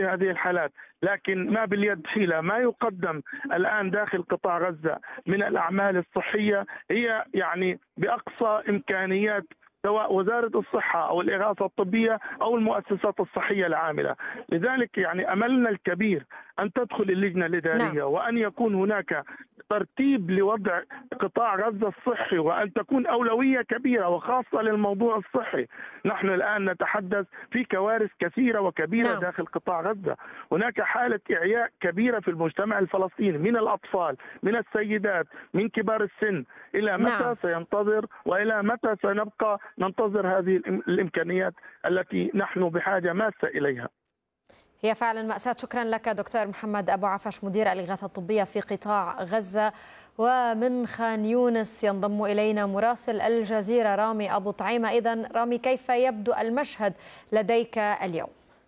في هذه الحالات، لكن ما باليد حيلة. ما يقدم الآن داخل قطاع غزة من الأعمال الصحية هي يعني بأقصى إمكانيات سواء وزارة الصحة أو الإغاثة الطبية أو المؤسسات الصحية العاملة. لذلك يعني أملنا الكبير أن تدخل اللجنة الإدارية وأن يكون هناك ترتيب لوضع قطاع غزة الصحي، وأن تكون أولوية كبيرة وخاصة للموضوع الصحي. نحن الآن نتحدث في كوارث كثيرة وكبيرة داخل قطاع غزة. هناك حالة إعياء كبيرة في المجتمع الفلسطيني، من الأطفال، من السيدات، من كبار السن. إلى متى سينتظر وإلى متى سنبقى ننتظر هذه الإمكانيات التي نحن بحاجة ماسة إليها؟ هي فعلا مأساة. شكرا لك دكتور محمد أبو عفش، مدير الإغاثة الطبية في قطاع غزة. ومن خان يونس ينضم إلينا مراسل الجزيرة رامي أبو طعيمة. إذن رامي، كيف يبدو المشهد لديك اليوم؟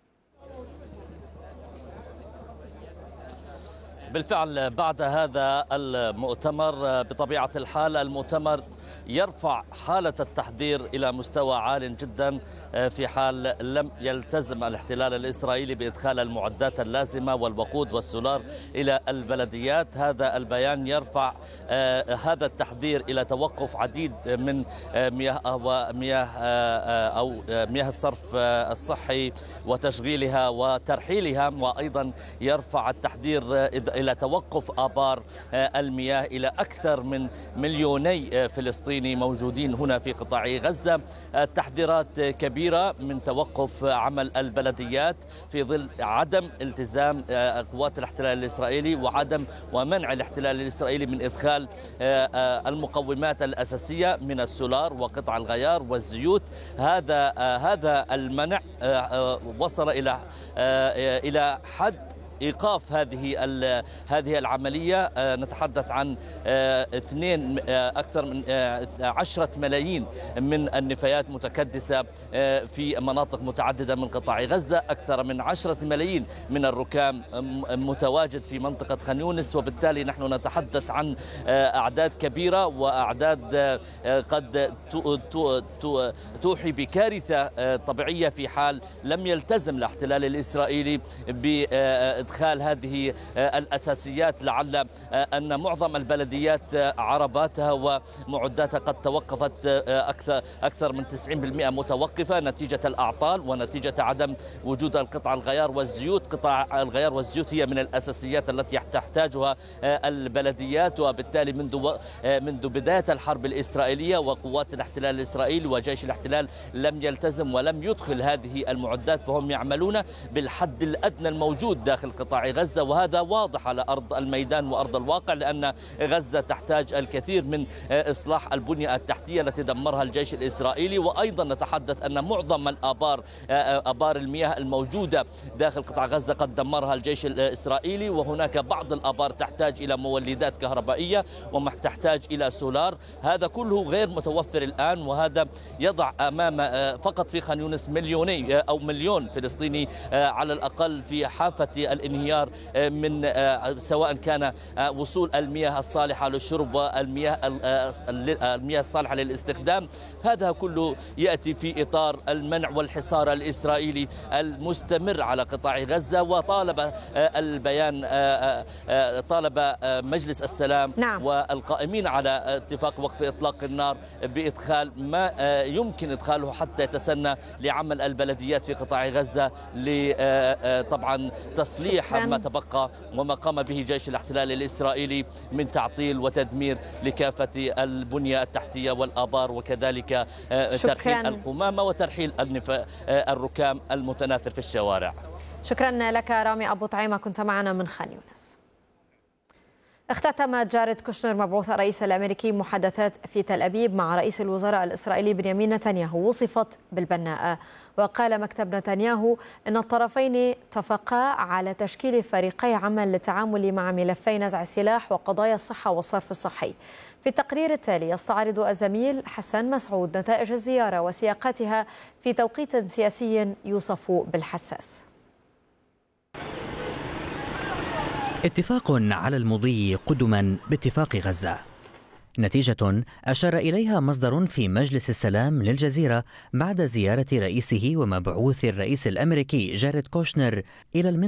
بالفعل بعد هذا المؤتمر بطبيعة الحال المؤتمر يرفع حالة التحذير إلى مستوى عال جدا في حال لم يلتزم الاحتلال الإسرائيلي بإدخال المعدات اللازمة والوقود والسولار إلى البلديات. هذا البيان يرفع هذا التحذير إلى توقف عديد من مياه الصرف الصحي وتشغيلها وترحيلها، وأيضا يرفع التحذير إلى توقف آبار المياه إلى أكثر من 2,000,000 فلسطيني موجودين هنا في قطاع غزة. التحذيرات كبيرة من توقف عمل البلديات في ظل عدم التزام قوات الاحتلال الإسرائيلي ومنع الاحتلال الإسرائيلي من إدخال المقومات الأساسية من السولار وقطع الغيار والزيوت. هذا المنع وصل إلى حد إيقاف هذه العملية. نتحدث عن أكثر من 10 ملايين من النفايات متكدسة في مناطق متعددة من قطاع غزة، أكثر من 10 ملايين من الركام متواجد في منطقة خان يونس، وبالتالي نحن نتحدث عن أعداد كبيرة وأعداد قد توحي بكارثة طبيعية في حال لم يلتزم الاحتلال الإسرائيلي إدخال هذه الأساسيات. لعل أن معظم البلديات عرباتها ومعداتها قد توقفت أكثر من 90% متوقفة نتيجة الأعطال ونتيجة عدم وجود القطع الغيار والزيوت. قطع الغيار والزيوت هي من الأساسيات التي تحتاجها البلديات، وبالتالي منذ بداية الحرب الإسرائيلية وقوات الاحتلال الإسرائيلي وجيش الاحتلال لم يلتزم ولم يدخل هذه المعدات، فهم يعملون بالحد الأدنى الموجود داخل قطاع غزة، وهذا واضح على أرض الميدان وأرض الواقع، لأن غزة تحتاج الكثير من إصلاح البنية التحتية التي دمرها الجيش الإسرائيلي. وأيضا نتحدث أن معظم آبار المياه الموجودة داخل قطاع غزة قد دمرها الجيش الإسرائيلي، وهناك بعض الآبار تحتاج إلى مولدات كهربائية وتحتاج إلى سولار. هذا كله غير متوفر الآن، وهذا يضع أمام فقط في خان يونس 1,000,000 فلسطيني على الأقل في حافة الانهيار من سواء كان وصول المياه الصالحة للشرب والمياه الصالحة للاستخدام. هذا كله يأتي في إطار المنع والحصار الإسرائيلي المستمر على قطاع غزة. وطالب البيان طالب مجلس السلام والقائمين على اتفاق وقف إطلاق النار بإدخال ما يمكن إدخاله حتى يتسنى لعمل البلديات في قطاع غزة طبعا تصليح ما تبقى وما قام به جيش الاحتلال الإسرائيلي من تعطيل وتدمير لكافة البنية التحتية والآبار، وكذلك ترحيل القمامة وترحيل الركام المتناثر في الشوارع. شكرا لك رامي أبو طعيمة، كنت معنا من خان يونس. اختتم جاريد كوشنر مبعوث الرئيس الأمريكي محادثات في تل أبيب مع رئيس الوزراء الإسرائيلي بنيامين نتنياهو وصفت بالبناءة. وقال مكتب نتنياهو أن الطرفين اتفقا على تشكيل فريقي عمل للتعامل مع ملفي نزع السلاح وقضايا الصحة والصرف الصحي. في التقرير التالي يستعرض الزميل حسن مسعود نتائج الزيارة وسياقاتها في توقيت سياسي يوصف بالحساس. اتفاق على المضي قدما باتفاق غزة، نتيجة أشار إليها مصدر في مجلس السلام للجزيرة بعد زيارة رئيسه ومبعوث الرئيس الأمريكي جاريد كوشنر إلى المنطقة.